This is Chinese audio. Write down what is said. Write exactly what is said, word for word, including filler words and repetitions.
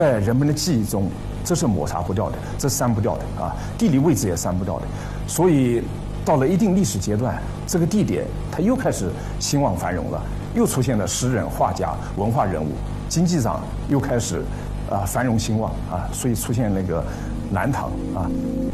在人们的记忆中，这是抹杀不掉的，这是删不掉的啊，地理位置也删不掉的。所以到了一定历史阶段，这个地点它又开始兴旺繁荣了，又出现了诗人、画家、文化人物，经济上又开始啊繁荣兴旺啊，所以出现那个南唐啊。